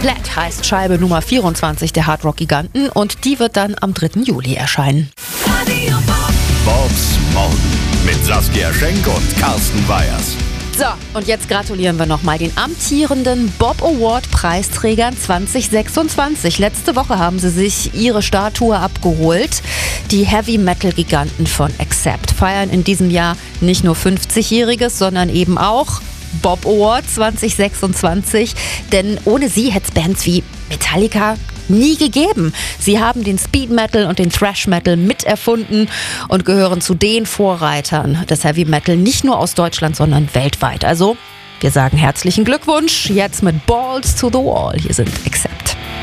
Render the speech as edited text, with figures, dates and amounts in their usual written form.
Flat heißt Scheibe Nummer 24 der Hardrock-Giganten und die wird dann am 3. Juli erscheinen. Bobs Morgen mit Saskia Schenk und Carsten Weyers. So, und jetzt gratulieren wir nochmal den amtierenden Bob Award Preisträgern 2026. Letzte Woche haben sie sich ihre Statue abgeholt. Die Heavy-Metal-Giganten von Accept feiern in diesem Jahr nicht nur 50-Jähriges, sondern eben auch Bob Award 2026. Denn ohne sie hätte es Bands wie Metallica nie gegeben. Sie haben den Speed Metal und den Thrash Metal miterfunden und gehören zu den Vorreitern des Heavy Metal, nicht nur aus Deutschland, sondern weltweit. Also, wir sagen herzlichen Glückwunsch. Jetzt mit Balls to the Wall. Hier sind Accept.